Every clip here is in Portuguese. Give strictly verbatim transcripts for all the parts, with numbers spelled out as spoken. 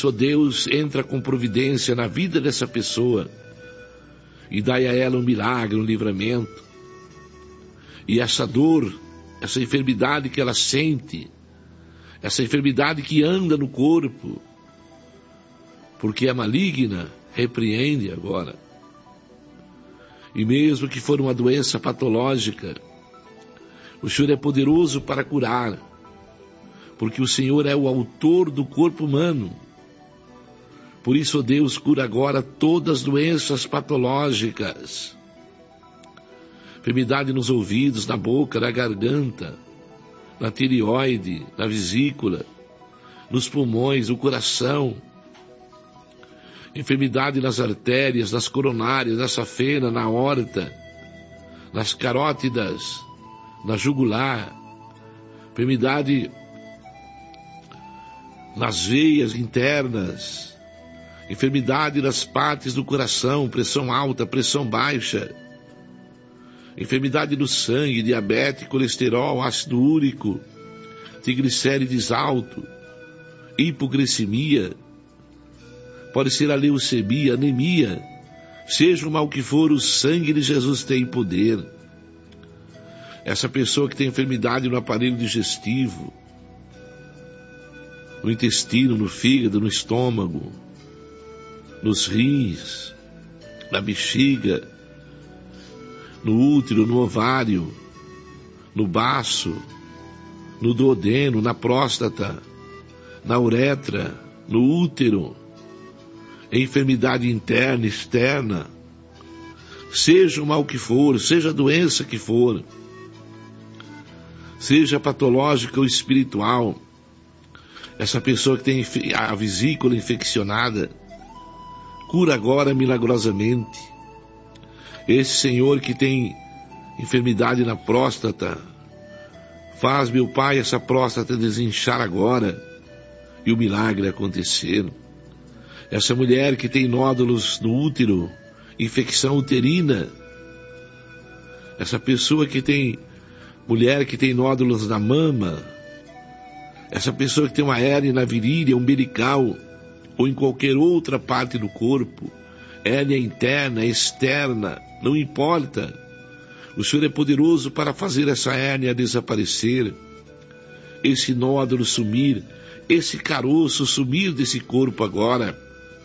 isso, ó Deus, entra com providência na vida dessa pessoa e dai a ela um milagre, um livramento. E essa dor, essa enfermidade que ela sente, essa enfermidade que anda no corpo, porque é maligna, repreende agora. E mesmo que for uma doença patológica, o Senhor é poderoso para curar, porque o Senhor é o autor do corpo humano. Por isso, ó Deus, cura agora todas as doenças patológicas. Enfermidade nos ouvidos, na boca, na garganta, na tireoide, na vesícula, nos pulmões, no coração. Enfermidade nas artérias, nas coronárias, na safena, na aorta, nas carótidas, na jugular. Enfermidade nas veias internas. Enfermidade nas partes do coração, pressão alta, pressão baixa. Enfermidade do sangue, diabetes, colesterol, ácido úrico, triglicérides alto, hipoglicemia. Pode ser a leucemia, anemia. Seja o mal que for, o sangue de Jesus tem poder. Essa pessoa que tem enfermidade no aparelho digestivo, no intestino, no fígado, no estômago, nos rins, na bexiga, no útero, no ovário, no baço, no duodeno, na próstata, na uretra, no útero, enfermidade interna, externa, seja o mal que for, seja a doença que for, seja patológica ou espiritual, essa pessoa que tem a vesícula infeccionada, cura agora milagrosamente. Esse senhor que tem enfermidade na próstata, faz, meu Pai, essa próstata desinchar agora e o milagre acontecer. Essa mulher que tem nódulos no útero, infecção uterina, essa pessoa que tem, mulher que tem nódulos na mama, essa pessoa que tem uma hérnia na virilha, umbilical, ou em qualquer outra parte do corpo, hérnia interna, externa, não importa. O Senhor é poderoso para fazer essa hérnia desaparecer, esse nódulo sumir, esse caroço sumir desse corpo agora.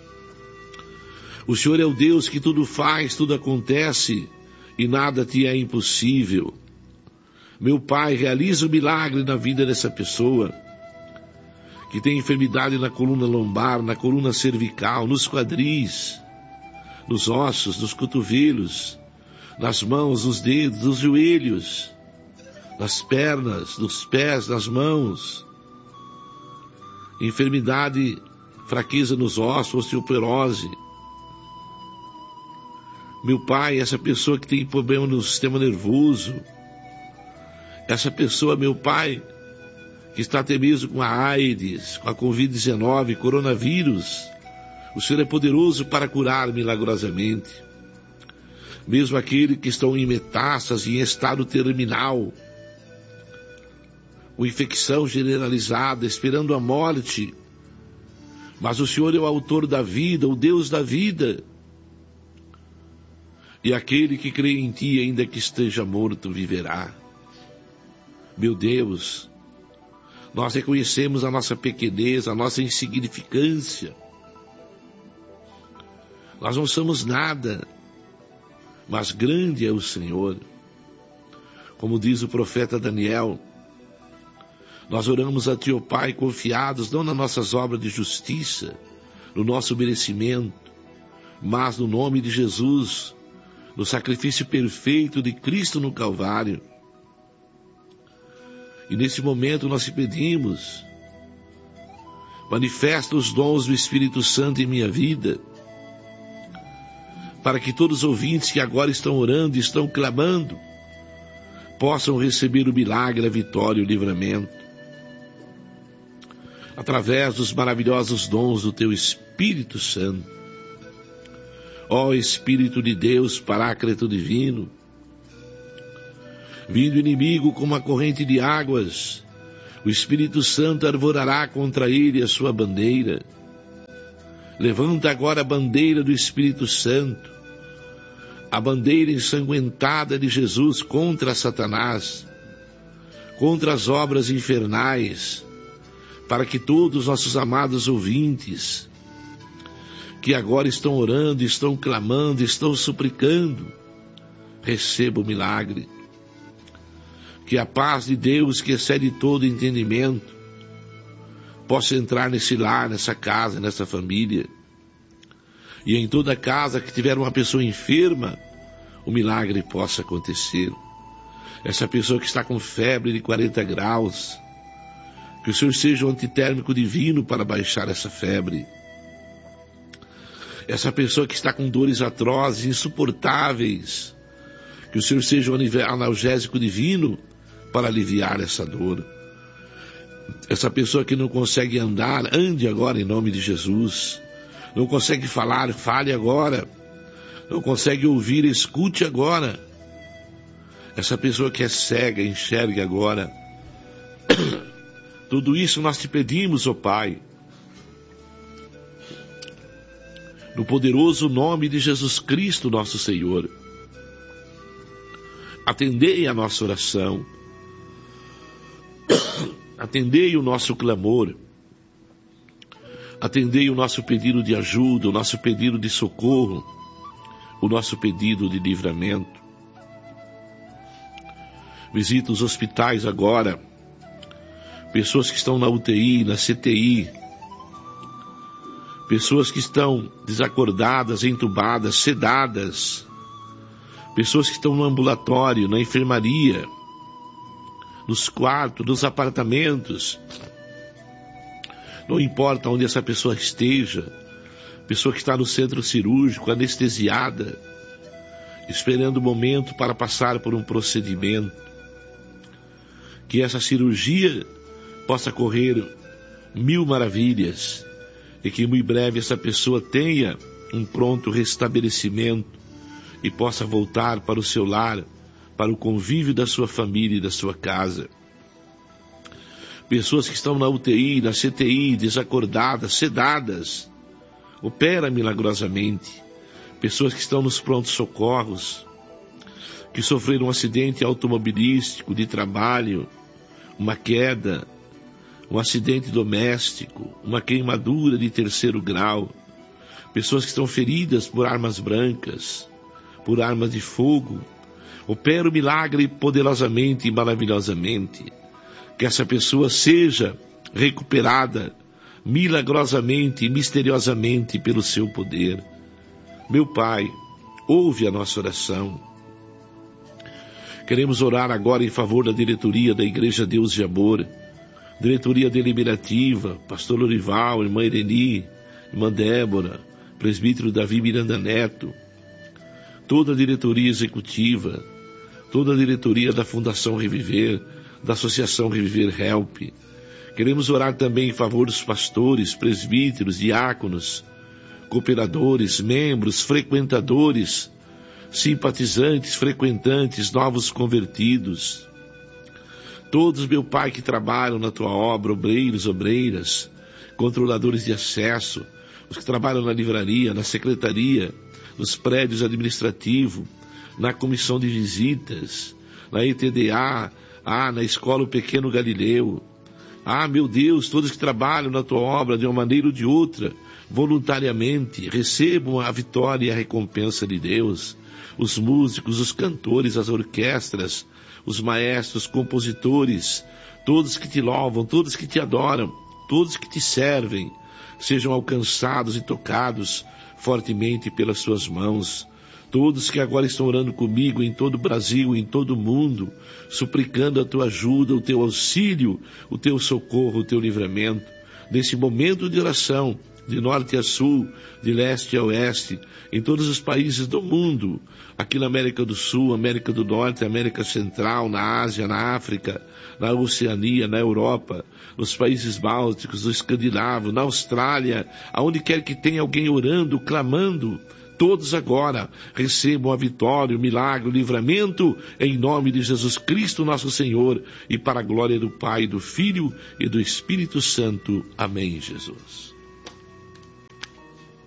O Senhor é o Deus que tudo faz, tudo acontece e nada te é impossível. Meu Pai, realiza o milagre na vida dessa pessoa que tem enfermidade na coluna lombar, na coluna cervical, nos quadris, nos ossos, nos cotovelos, nas mãos, nos dedos, nos joelhos, nas pernas, nos pés, nas mãos. Enfermidade, fraqueza nos ossos, osteoporose. Meu Pai, essa pessoa que tem problema no sistema nervoso, essa pessoa, meu Pai, que está até mesmo com a AIDS, com a covid dezenove, coronavírus, o Senhor é poderoso para curar milagrosamente. Mesmo aquele que estão em metástase, em estado terminal, com infecção generalizada, esperando a morte, mas o Senhor é o autor da vida, o Deus da vida. E aquele que crê em Ti, ainda que esteja morto, viverá. Meu Deus, nós reconhecemos a nossa pequenez, a nossa insignificância. Nós não somos nada, mas grande é o Senhor. Como diz o profeta Daniel, nós oramos a Ti, ó Pai, confiados não nas nossas obras de justiça, no nosso merecimento, mas no nome de Jesus, no sacrifício perfeito de Cristo no Calvário. E nesse momento nós te pedimos, manifesta os dons do Espírito Santo em minha vida, para que todos os ouvintes que agora estão orando e estão clamando, possam receber o milagre, a vitória e o livramento, através dos maravilhosos dons do Teu Espírito Santo. Ó Espírito de Deus, Paráclito divino, vindo o inimigo como uma corrente de águas, o Espírito Santo arvorará contra ele a sua bandeira. Levanta agora a bandeira do Espírito Santo, a bandeira ensanguentada de Jesus contra Satanás, contra as obras infernais, para que todos os nossos amados ouvintes, que agora estão orando, estão clamando, estão suplicando, recebam o milagre. Que a paz de Deus, que excede todo entendimento, possa entrar nesse lar, nessa casa, nessa família. E em toda casa que tiver uma pessoa enferma, o milagre possa acontecer. Essa pessoa que está com febre de quarenta graus, que o Senhor seja um antitérmico divino para baixar essa febre. Essa pessoa que está com dores atrozes, insuportáveis, que o Senhor seja um analgésico divino para aliviar essa dor. Essa pessoa que não consegue andar, ande agora em nome de Jesus. Não consegue falar, fale agora. Não consegue ouvir, escute agora. Essa pessoa que é cega, enxergue agora. Tudo isso nós te pedimos, ó Pai, no poderoso nome de Jesus Cristo, nosso Senhor. Atendei a nossa oração. Atendei o nosso clamor. Atendei o nosso pedido de ajuda, o nosso pedido de socorro, o nosso pedido de livramento. Visita os hospitais agora, pessoas que estão na U T I, na C T I, pessoas que estão desacordadas, entubadas, sedadas, pessoas que estão no ambulatório, na enfermaria, nos quartos, nos apartamentos, não importa onde essa pessoa esteja, pessoa que está no centro cirúrgico, anestesiada, esperando o momento para passar por um procedimento, que essa cirurgia possa correr mil maravilhas e que muito breve essa pessoa tenha um pronto restabelecimento e possa voltar para o seu lar, para o convívio da sua família e da sua casa. Pessoas que estão na U T I, na C T I, desacordadas, sedadas, opera milagrosamente. Pessoas que estão nos prontos socorros, que sofreram um acidente automobilístico, de trabalho, uma queda, um acidente doméstico, uma queimadura de terceiro grau. Pessoas que estão feridas por armas brancas, por armas de fogo. Opera o milagre poderosamente e maravilhosamente. Que essa pessoa seja recuperada milagrosamente e misteriosamente pelo seu poder. Meu Pai, ouve a nossa oração. Queremos orar agora em favor da diretoria da Igreja Deus de Amor, diretoria deliberativa, pastor Lorival, irmã Ireni, irmã Débora, presbítero Davi Miranda Neto, toda a diretoria executiva, toda a diretoria da Fundação Reviver, da Associação Reviver Help. Queremos orar também em favor dos pastores, presbíteros, diáconos, cooperadores, membros, frequentadores, simpatizantes, frequentantes, novos convertidos. Todos, meu Pai, que trabalham na Tua obra, obreiros, obreiras, controladores de acesso, os que trabalham na livraria, na secretaria, nos prédios administrativos, na comissão de visitas, na E T D A, ah, na escola O Pequeno Galileu. Ah, meu Deus, todos que trabalham na Tua obra de uma maneira ou de outra, voluntariamente, recebam a vitória e a recompensa de Deus. Os músicos, os cantores, as orquestras, os maestros, compositores, todos que Te louvam, todos que Te adoram, todos que Te servem, sejam alcançados e tocados fortemente pelas Suas mãos. Todos que agora estão orando comigo em todo o Brasil, em todo o mundo, suplicando a Tua ajuda, o Teu auxílio, o Teu socorro, o Teu livramento. Nesse momento de oração, de norte a sul, de leste a oeste, em todos os países do mundo, aqui na América do Sul, América do Norte, América Central, na Ásia, na África, na Oceania, na Europa, nos países bálticos, no Escandinavo, na Austrália, aonde quer que tenha alguém orando, clamando, todos agora recebam a vitória, o milagre, o livramento, em nome de Jesus Cristo, nosso Senhor, e para a glória do Pai, do Filho e do Espírito Santo. Amém, Jesus.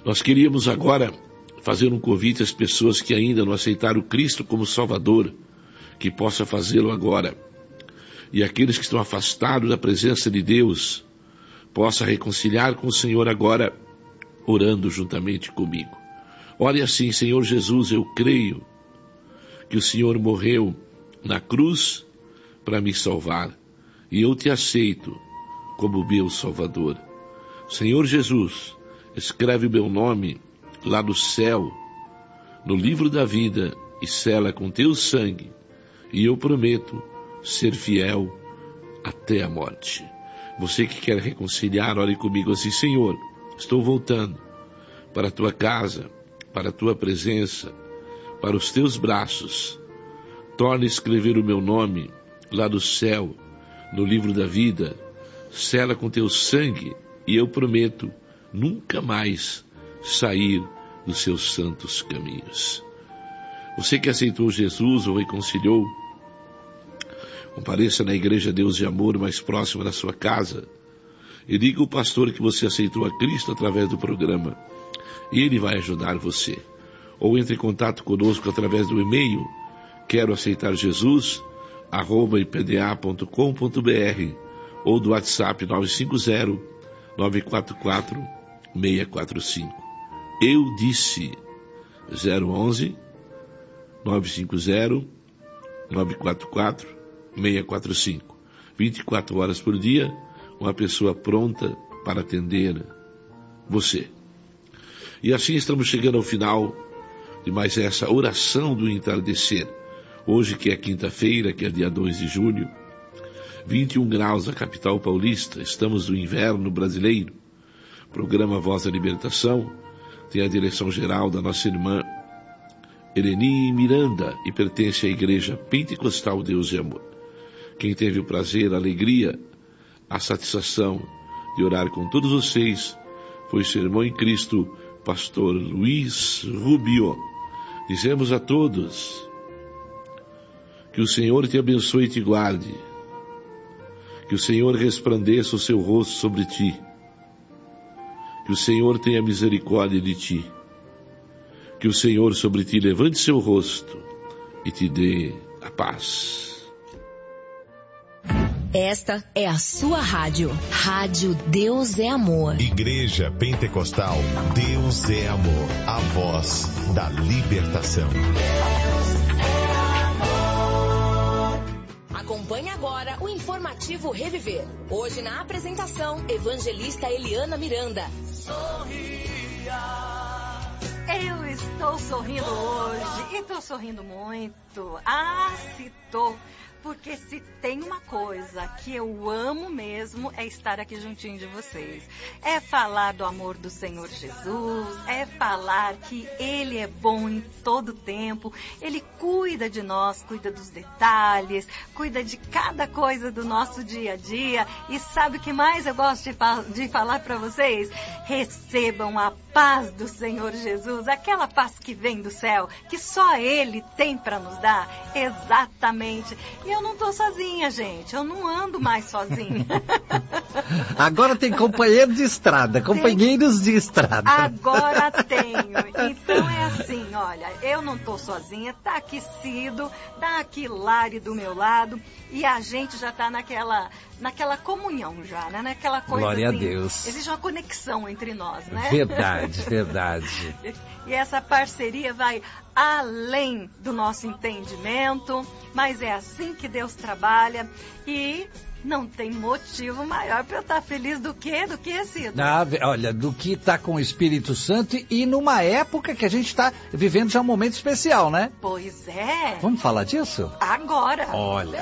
Nós queríamos agora fazer um convite às pessoas que ainda não aceitaram Cristo como Salvador, que possa fazê-lo agora. E aqueles que estão afastados da presença de Deus, possa reconciliar com o Senhor agora, orando juntamente comigo. Ore assim: Senhor Jesus, eu creio que o Senhor morreu na cruz para me salvar, e eu te aceito como meu Salvador. Senhor Jesus, escreve o meu nome lá no céu, no livro da vida, e sela com teu sangue, e eu prometo ser fiel até a morte. Você que quer reconciliar, ore comigo assim: Senhor, estou voltando para a tua casa, para a tua presença, para os teus braços. Torna a escrever o meu nome lá do céu, no livro da vida, sela com teu sangue, e eu prometo nunca mais sair dos seus santos caminhos. Você que aceitou Jesus ou reconciliou, compareça na Igreja Deus de Amor mais próxima da sua casa e diga ao pastor que você aceitou a Cristo através do programa, e ele vai ajudar você. Ou entre em contato conosco através do e-mail quero aceitar Jesus arroba i p d a ponto com ponto b r ou do WhatsApp nove cinco zero, nove quatro quatro, seis quatro cinco. Eu disse zero onze, nove cinco zero, nove quatro quatro, seis quatro cinco. vinte e quatro horas por dia, uma pessoa pronta para atender você. E assim estamos chegando ao final de mais essa oração do entardecer. Hoje, que é quinta-feira, que é dia dois de julho, vinte e um graus na capital paulista, estamos no inverno brasileiro. Programa Voz da Libertação tem a direção geral da nossa irmã Eleni Miranda e pertence à Igreja Pentecostal Deus e Amor. Quem teve o prazer, a alegria, a satisfação de orar com todos vocês foi seu irmão em Cristo, pastor Luiz Rubio. Dizemos a todos que o Senhor te abençoe e te guarde, que o Senhor resplandeça o seu rosto sobre ti, que o Senhor tenha misericórdia de ti, que o Senhor sobre ti levante seu rosto e te dê a paz. Esta é a sua rádio. Rádio Deus é Amor. Igreja Pentecostal Deus é Amor. A voz da libertação. Acompanhe agora o informativo Reviver. Hoje na apresentação, evangelista Eliana Miranda. Sorria. Eu estou sorrindo hoje e estou sorrindo muito. Ah, se tô. Porque se tem uma coisa que eu amo mesmo é estar aqui juntinho de vocês. É falar do amor do Senhor Jesus, é falar que Ele é bom em todo tempo, Ele cuida de nós, cuida dos detalhes, cuida de cada coisa do nosso dia a dia. E sabe o que mais eu gosto de, fal- de falar para vocês? Recebam a paz do Senhor Jesus, aquela paz que vem do céu, que só Ele tem para nos dar. Exatamente. E eu não tô sozinha, gente. Eu não ando mais sozinha. Agora tem companheiro de estrada, companheiros de estrada. Agora tenho. Então é assim, olha, eu não tô sozinha, tá aqui Cido, tá aqui Lari do meu lado, e a gente já tá naquela, naquela comunhão já, né? Naquela coisa Glória assim, a Deus. Existe uma conexão entre nós, né? Verdade, verdade. E essa parceria vai além do nosso entendimento, mas é assim que Deus trabalha e não tem motivo maior para eu estar feliz do que, do que Cido. Ah, olha, do que está com o Espírito Santo e numa época que a gente está vivendo já um momento especial, né? Pois é. Vamos falar disso? Agora. Olha.